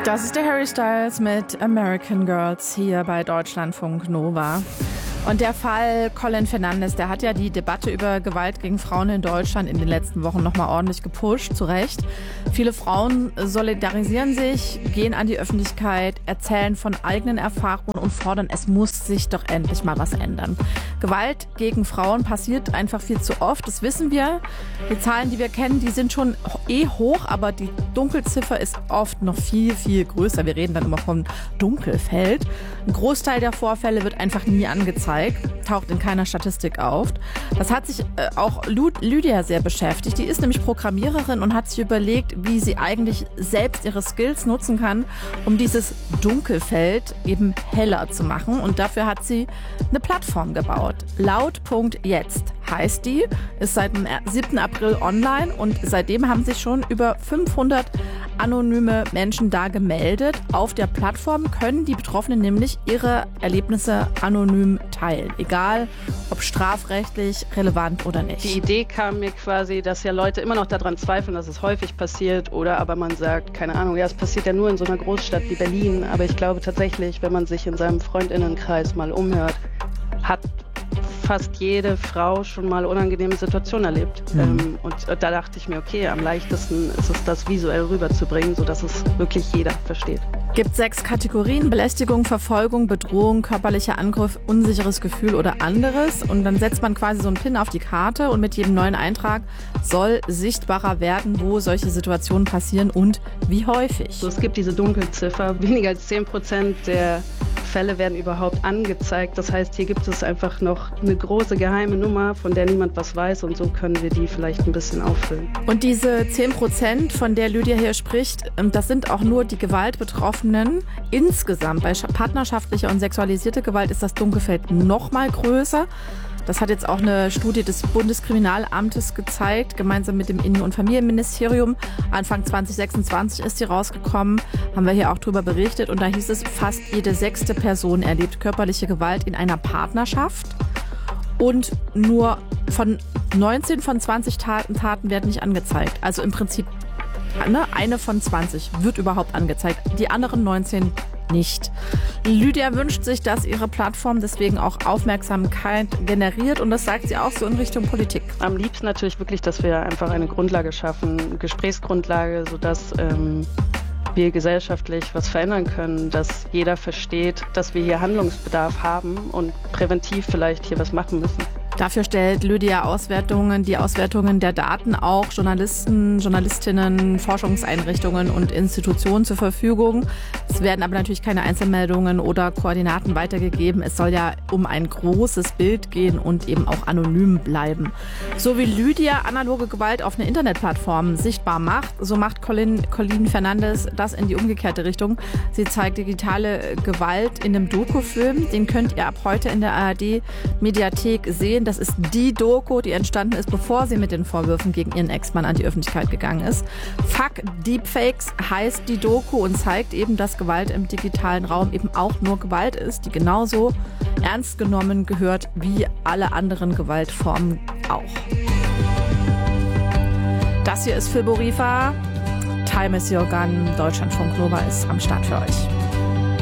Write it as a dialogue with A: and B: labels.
A: Das ist der Harry Styles mit American Girls hier bei Deutschlandfunk Nova. Und der Fall Colin Fernandes, der hat ja die Debatte über Gewalt gegen Frauen in Deutschland in den letzten Wochen nochmal ordentlich gepusht, zu Recht. Viele Frauen solidarisieren sich, gehen an die Öffentlichkeit, erzählen von eigenen Erfahrungen und fordern, es muss sich doch endlich mal was ändern. Gewalt gegen Frauen passiert einfach viel zu oft, das wissen wir. Die Zahlen, die wir kennen, die sind schon hoch, aber die Dunkelziffer ist oft noch viel, viel größer. Wir reden dann immer vom Dunkelfeld. Ein Großteil der Vorfälle wird einfach nie angezeigt, taucht in keiner Statistik auf. Das hat sich auch Lydia sehr beschäftigt. Die ist nämlich Programmiererin und hat sich überlegt, wie sie eigentlich selbst ihre Skills nutzen kann, um dieses Dunkelfeld eben heller zu machen. Und dafür hat sie eine Plattform gebaut. Laut.jetzt heißt die, ist seit dem 7. April online und seitdem haben sich schon über 500 anonyme Menschen da gemeldet. Auf der Plattform können die Betroffenen nämlich ihre Erlebnisse anonym teilen, egal ob strafrechtlich relevant oder nicht.
B: Die Idee kam mir quasi, dass ja Leute immer noch daran zweifeln, dass es häufig passiert, oder aber man sagt, keine Ahnung, ja, es passiert ja nur in so einer Großstadt wie Berlin, aber ich glaube tatsächlich, wenn man sich in seinem Freundinnenkreis mal umhört, hat fast jede Frau schon mal unangenehme Situationen erlebt. Und da dachte ich mir, okay, am leichtesten ist es, das visuell rüberzubringen, sodass es wirklich jeder versteht.
A: Gibt 6 Kategorien: Belästigung, Verfolgung, Bedrohung, körperlicher Angriff, unsicheres Gefühl oder anderes. Und dann setzt man quasi so einen Pin auf die Karte und mit jedem neuen Eintrag soll sichtbarer werden, wo solche Situationen passieren und wie häufig.
B: So, es gibt diese Dunkelziffer, weniger als 10% der Fälle werden überhaupt angezeigt. Das heißt, hier gibt es einfach noch eine große geheime Nummer, von der niemand was weiß, und so können wir die vielleicht ein bisschen auffüllen.
A: Und diese 10%, von der Lydia hier spricht, das sind auch nur die Gewaltbetroffenen. Insgesamt bei partnerschaftlicher und sexualisierter Gewalt ist das Dunkelfeld noch mal größer. Das hat jetzt auch eine Studie des Bundeskriminalamtes gezeigt, gemeinsam mit dem Innen- und Familienministerium. Anfang 2026 ist sie rausgekommen, haben wir hier auch drüber berichtet. Und da hieß es, fast jede 6. Person erlebt körperliche Gewalt in einer Partnerschaft. Und nur 19 von 20 Taten werden nicht angezeigt. Also im Prinzip eine von 20 wird überhaupt angezeigt, die anderen 19 nicht. Lydia wünscht sich, dass ihre Plattform deswegen auch Aufmerksamkeit generiert, und das sagt sie auch so in Richtung Politik.
B: Am liebsten natürlich wirklich, dass wir einfach eine Grundlage schaffen, eine Gesprächsgrundlage, sodass wir gesellschaftlich was verändern können, dass jeder versteht, dass wir hier Handlungsbedarf haben und präventiv vielleicht hier was machen müssen.
A: Dafür stellt Lydia die Auswertungen der Daten auch Journalisten, Journalistinnen, Forschungseinrichtungen und Institutionen zur Verfügung. Es werden aber natürlich keine Einzelmeldungen oder Koordinaten weitergegeben. Es soll ja um ein großes Bild gehen und eben auch anonym bleiben. So wie Lydia analoge Gewalt auf einer Internetplattform sichtbar macht, so macht Colin Fernandes das in die umgekehrte Richtung. Sie zeigt digitale Gewalt in einem Dokufilm. Den könnt ihr ab heute in der ARD-Mediathek sehen. Das ist die Doku, die entstanden ist, bevor sie mit den Vorwürfen gegen ihren Ex-Mann an die Öffentlichkeit gegangen ist. Fuck Deepfakes heißt die Doku und zeigt eben, dass Gewalt im digitalen Raum eben auch nur Gewalt ist, die genauso ernst genommen gehört wie alle anderen Gewaltformen auch. Das hier ist Phil Borifa. Time is your gun. Deutschlandfunk Nova ist am Start für euch.